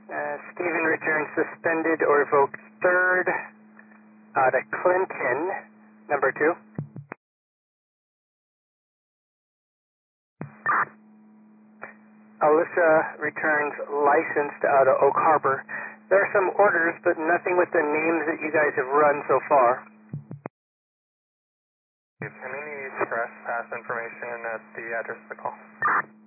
Stephen returns suspended or revoked third out of Clinton, number 2. Alyssa returns licensed out of Oak Harbor. There are some orders, but nothing with the names that you guys have run so far. Any trespass information at the address of the call?